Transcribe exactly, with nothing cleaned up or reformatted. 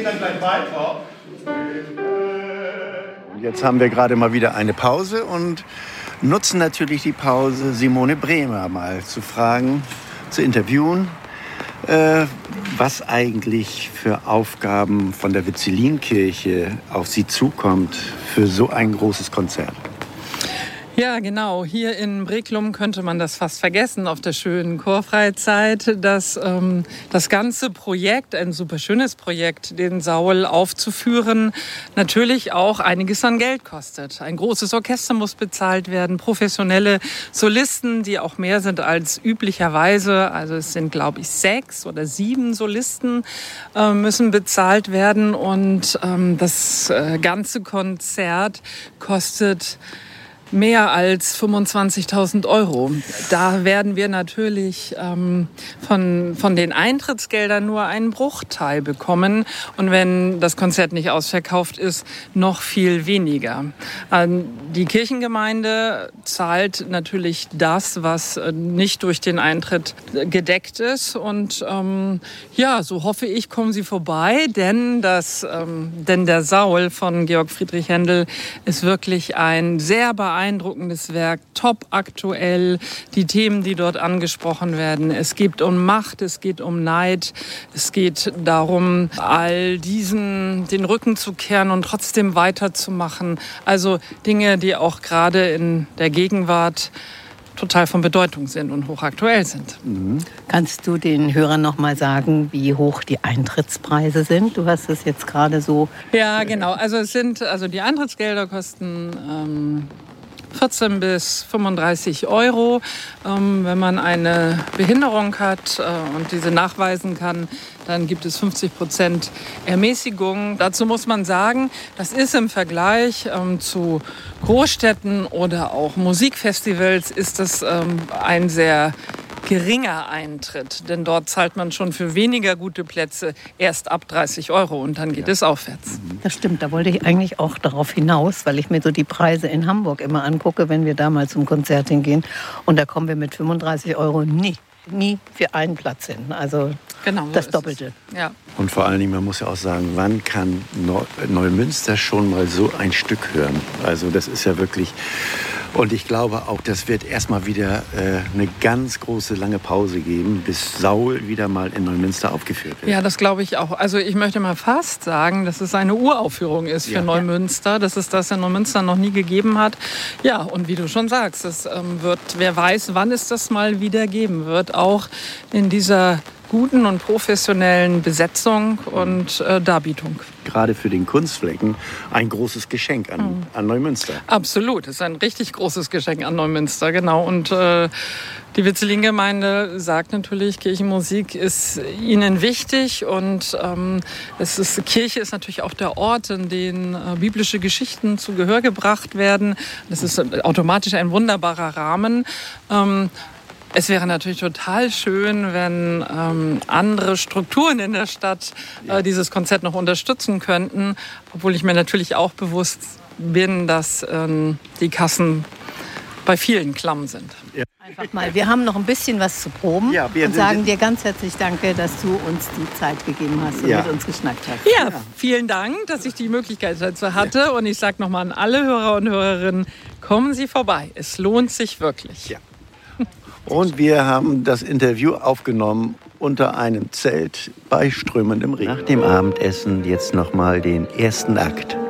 gehen dann gleich weiter. Jetzt haben wir gerade mal wieder eine Pause und nutzen natürlich die Pause, Simone Bremer mal zu fragen, zu interviewen, äh, was eigentlich für Aufgaben von der Vizzelinkirche auf sie zukommt für so ein großes Konzert. Ja, genau. Hier in Breklum könnte man das fast vergessen auf der schönen Chorfreizeit, dass ähm, das ganze Projekt, ein super schönes Projekt, den Saul aufzuführen, natürlich auch einiges an Geld kostet. Ein großes Orchester muss bezahlt werden, professionelle Solisten, die auch mehr sind als üblicherweise, also es sind, glaube ich, sechs oder sieben Solisten, äh, müssen bezahlt werden und ähm, das äh, ganze Konzert kostet mehr als fünfundzwanzigtausend Euro. Da werden wir natürlich ähm, von, von den Eintrittsgeldern nur einen Bruchteil bekommen. Und wenn das Konzert nicht ausverkauft ist, noch viel weniger. Ähm, die Kirchengemeinde zahlt natürlich das, was nicht durch den Eintritt gedeckt ist. Und ähm, ja, so hoffe ich, kommen Sie vorbei. Denn, das, ähm, denn der Saul von Georg Friedrich Händel ist wirklich ein sehr beeindruckendes beeindruckendes Werk, top aktuell, die Themen, die dort angesprochen werden. Es geht um Macht, es geht um Neid, es geht darum, all diesen den Rücken zu kehren und trotzdem weiterzumachen. Also Dinge, die auch gerade in der Gegenwart total von Bedeutung sind und hochaktuell sind. Mhm. Kannst du den Hörern noch mal sagen, wie hoch die Eintrittspreise sind? Du hast es jetzt gerade so... Ja, genau. Also es sind, also die Eintrittsgelder kosten ähm, vierzehn bis fünfunddreißig Euro. Ähm, wenn man eine Behinderung hat äh, und diese nachweisen kann, dann gibt es fünfzig Prozent Ermäßigung. Dazu muss man sagen, das ist im Vergleich ähm, zu Großstädten oder auch Musikfestivals ist das ähm, ein sehr geringer Eintritt, denn dort zahlt man schon für weniger gute Plätze erst ab dreißig Euro und dann geht ja. es aufwärts. Das stimmt, da wollte ich eigentlich auch darauf hinaus, weil ich mir so die Preise in Hamburg immer angucke, wenn wir da mal zum Konzert hingehen und da kommen wir mit fünfunddreißig Euro nie, nie für einen Platz hin, also genau, so das Doppelte. Ja. Und vor allen Dingen, man muss ja auch sagen, wann kann Neumünster schon mal so ein Stück hören? Also das ist ja wirklich... Und ich glaube auch, das wird erstmal wieder äh, eine ganz große, lange Pause geben, bis Saul wieder mal in Neumünster aufgeführt wird. Ja, das glaube ich auch. Also ich möchte mal fast sagen, dass es eine Uraufführung ist für ja. Neumünster, dass es das in Neumünster noch nie gegeben hat. Ja, und wie du schon sagst, es ähm, wird, wer weiß, wann es das mal wieder geben wird, auch in dieser guten und professionellen Besetzung und äh, Darbietung. Gerade für den Kunstflecken ein großes Geschenk an, mhm. an Neumünster. Absolut, es ist ein richtig großes Geschenk an Neumünster, genau. Und äh, die Vizzelinkgemeinde sagt natürlich, Kirchenmusik ist ihnen wichtig und ähm, es ist, Kirche ist natürlich auch der Ort, in dem äh, biblische Geschichten zu Gehör gebracht werden. Das ist automatisch ein wunderbarer Rahmen. Ähm, Es wäre natürlich total schön, wenn ähm, andere Strukturen in der Stadt äh, dieses Konzert noch unterstützen könnten, obwohl ich mir natürlich auch bewusst bin, dass ähm, die Kassen bei vielen klamm sind. Ja. Einfach mal, wir haben noch ein bisschen was zu proben ja, und sagen dir ganz herzlich Danke, dass du uns die Zeit gegeben hast und ja. mit uns geschnackt hast. Ja, ja, vielen Dank, dass ich die Möglichkeit dazu hatte ja. und ich sage nochmal an alle Hörer und Hörerinnen, kommen Sie vorbei, es lohnt sich wirklich. Ja. Und wir haben das Interview aufgenommen unter einem Zelt bei strömendem Regen. Nach dem Abendessen jetzt noch mal den ersten Akt.